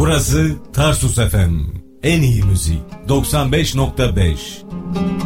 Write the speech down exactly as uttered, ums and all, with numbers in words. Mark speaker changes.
Speaker 1: Burası Tarsus F M. En iyi müzik doksan beş nokta beş.